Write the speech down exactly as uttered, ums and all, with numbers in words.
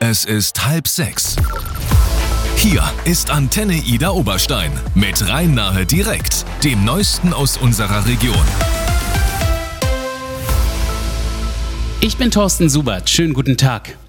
Es ist halb sechs. Hier ist Antenne Ida Oberstein mit Rhein-Nahe direkt, dem Neuesten aus unserer Region. Ich bin Thorsten Subert. Schönen guten Tag.